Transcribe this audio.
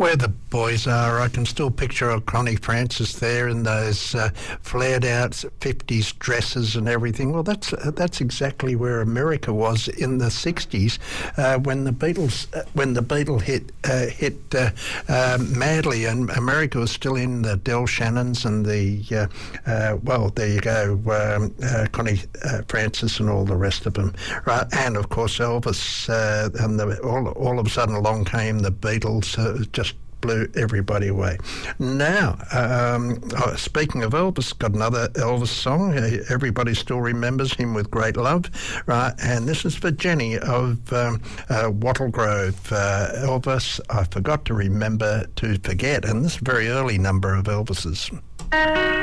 where the boys are. I can still picture Connie Francis there in those flared out 50s dresses and everything. Well, that's exactly where America was in the 60s when the Beatles hit madly, and America was still in the Del Shannons and the well, there you go, Connie Francis and all the rest of them, right? And of course Elvis, and all of a sudden along came the Beatles, just blew everybody away. Now, speaking of Elvis, got another Elvis song. Everybody still remembers him with great love, right? And this is for Jenny of Wattle Grove. Elvis, I forgot to remember to forget, and this is a very early number of Elvis's.